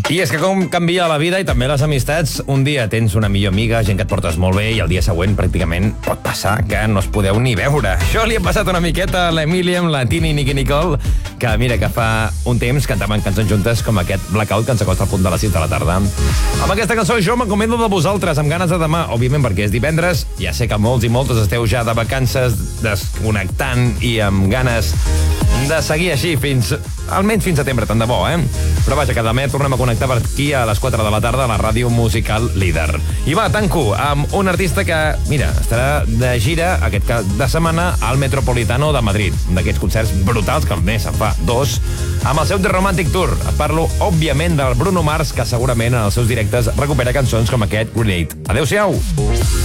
I és que com canvia la vida i també les amistats, un dia tens una millor amiga, gent que et portes molt bé, i el dia següent pràcticament pot passar que no es podeu ni veure. Això li ha passat una miqueta a l'Emília amb la Tini i Nicky Nicole, que mira que fa un temps cantaven cançons juntes com aquest Blackout que ens acosta al punt de les 6 de la tarda. Amb aquesta cançó jo m'acomiado de vosaltres, amb ganes de demà, òbviament perquè és divendres, ja sé que molts i moltes esteu ja de vacances, desconnectant i amb ganes de seguir així almenys fins setembre, tant de bo, Però vaja, que demà tornem a connectar per aquí a les 4 de la tarda a la ràdio musical líder. I va, tanco amb un artista que, mira, estarà de gira aquest cap de setmana al Metropolitano de Madrid, un d'aquests concerts brutals, que el mes en fa 2, amb el seu The Romantic Tour. Parlo, òbviament, del Bruno Mars, que segurament en els seus directes recupera cançons com aquest Grenade. Adéu-siau!